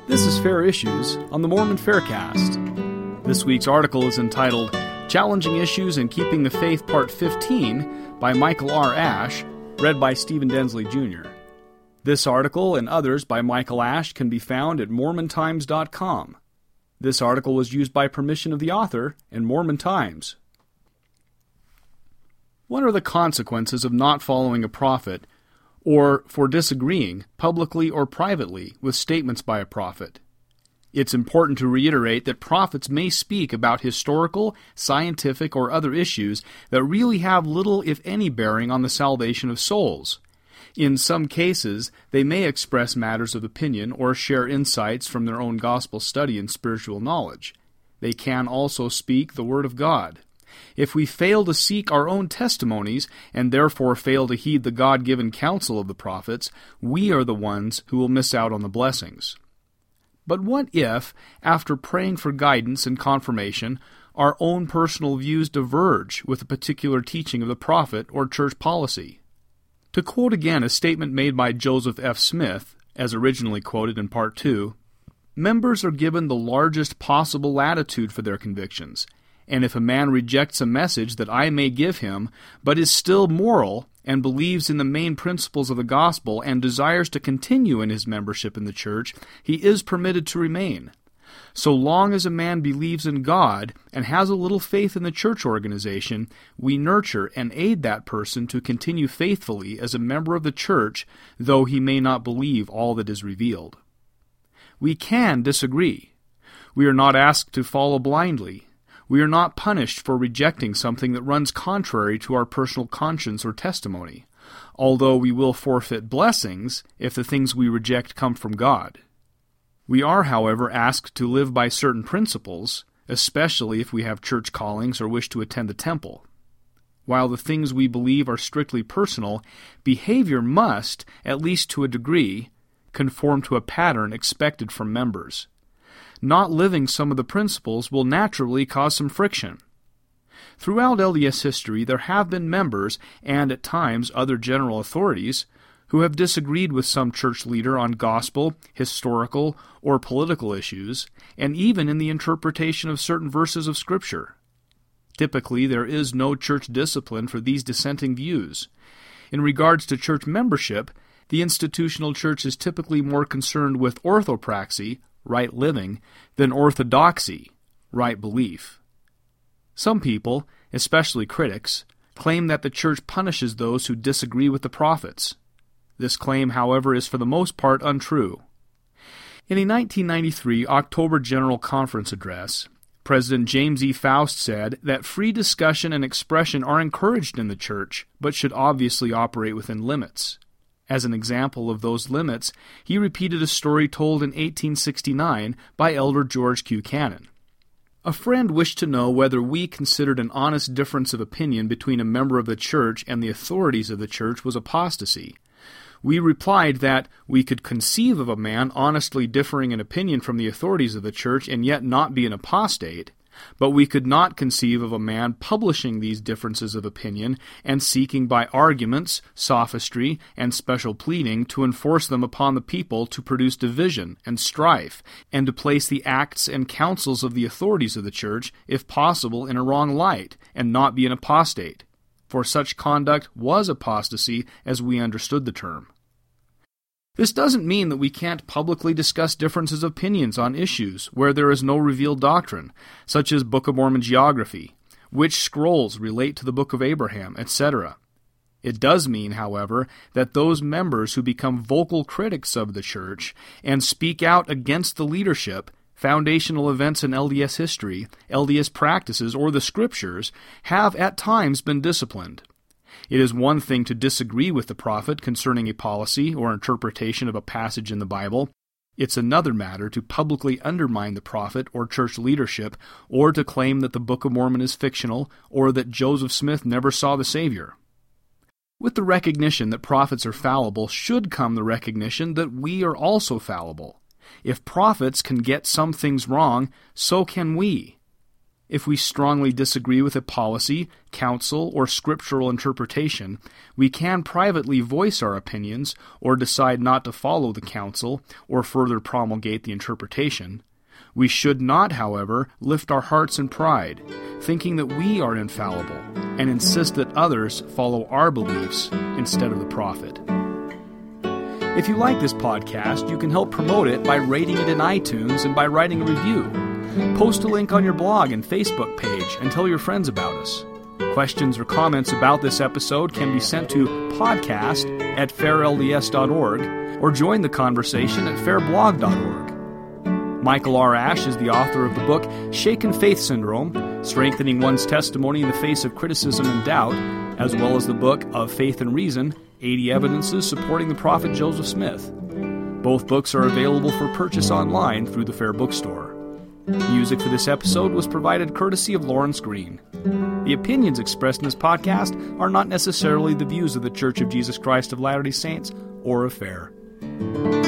This is Fair Issues on the Mormon Faircast. This week's article is entitled Challenging Issues and Keeping the Faith Part 15 by Michael R. Ash, read by Stephen Densley Jr. This article and others by Michael Ash can be found at MormonTimes.com. This article was used by permission of the author and Mormon Times. What are the consequences of not following a prophet, or for disagreeing, publicly or privately, with statements by a prophet? It's important to reiterate that prophets may speak about historical, scientific, or other issues that really have little, if any, bearing on the salvation of souls. In some cases, they may express matters of opinion or share insights from their own gospel study and spiritual knowledge. They can also speak the Word of God. If we fail to seek our own testimonies, and therefore fail to heed the God-given counsel of the prophets, we are the ones who will miss out on the blessings. But what if, after praying for guidance and confirmation, our own personal views diverge with a particular teaching of the prophet or church policy? To quote again a statement made by Joseph F. Smith, as originally quoted in Part 2, members are given the largest possible latitude for their convictions, and if a man rejects a message that I may give him, but is still moral, and believes in the main principles of the gospel, and desires to continue in his membership in the church, he is permitted to remain. So long as a man believes in God, and has a little faith in the church organization, we nurture and aid that person to continue faithfully as a member of the church, though he may not believe all that is revealed. We can disagree. We are not asked to follow blindly. We are not punished for rejecting something that runs contrary to our personal conscience or testimony, although we will forfeit blessings if the things we reject come from God. We are, however, asked to live by certain principles, especially if we have church callings or wish to attend the temple. While the things we believe are strictly personal, behavior must, at least to a degree, conform to a pattern expected from members. Not living some of the principles will naturally cause some friction. Throughout LDS history, there have been members, and at times other general authorities, who have disagreed with some church leader on gospel, historical, or political issues, and even in the interpretation of certain verses of Scripture. Typically, there is no church discipline for these dissenting views. In regards to church membership, the institutional church is typically more concerned with orthopraxy, right living, than orthodoxy, right belief. Some people, especially critics, claim that the church punishes those who disagree with the prophets. This claim, however, is for the most part untrue. In a 1993 October General Conference address, President James E. Faust said that free discussion and expression are encouraged in the church, but should obviously operate within limits. As an example of those limits, he repeated a story told in 1869 by Elder George Q. Cannon. A friend wished to know whether we considered an honest difference of opinion between a member of the church and the authorities of the church was apostasy. We replied that we could conceive of a man honestly differing in opinion from the authorities of the church and yet not be an apostate, but we could not conceive of a man publishing these differences of opinion and seeking by arguments, sophistry, and special pleading to enforce them upon the people to produce division and strife, and to place the acts and counsels of the authorities of the church, if possible, in a wrong light, and not be an apostate. For such conduct was apostasy as we understood the term. This doesn't mean that we can't publicly discuss differences of opinions on issues where there is no revealed doctrine, such as Book of Mormon geography, which scrolls relate to the Book of Abraham, etc. It does mean, however, that those members who become vocal critics of the church and speak out against the leadership, foundational events in LDS history, LDS practices, or the Scriptures, have at times been disciplined. It is one thing to disagree with the prophet concerning a policy or interpretation of a passage in the Bible. It's another matter to publicly undermine the prophet or church leadership, or to claim that the Book of Mormon is fictional, or that Joseph Smith never saw the Savior. With the recognition that prophets are fallible should come the recognition that we are also fallible. If prophets can get some things wrong, so can we. If we strongly disagree with a policy, counsel, or scriptural interpretation, we can privately voice our opinions or decide not to follow the counsel or further promulgate the interpretation. We should not, however, lift our hearts in pride, thinking that we are infallible, and insist that others follow our beliefs instead of the prophet. If you like this podcast, you can help promote it by rating it in iTunes and by writing a review. Post a link on your blog and Facebook page and tell your friends about us. Questions or comments about this episode can be sent to podcast@fairlds.org or join the conversation at fairblog.org. Michael R. Ash is the author of the book Shaken Faith Syndrome, Strengthening One's Testimony in the Face of Criticism and Doubt, as well as the book Of Faith and Reason, 80 Evidences Supporting the Prophet Joseph Smith. Both books are available for purchase online through the Fair Bookstore. Music for this episode was provided courtesy of Lawrence Green. The opinions expressed in this podcast are not necessarily the views of the Church of Jesus Christ of Latter-day Saints or of Fair.